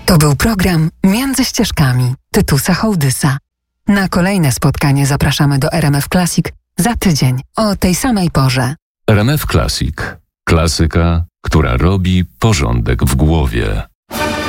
To był program Między ścieżkami Tytusa Hołdysa. Na kolejne spotkanie zapraszamy do RMF Classic za tydzień o tej samej porze. RMF Classic. Klasyka, która robi porządek w głowie.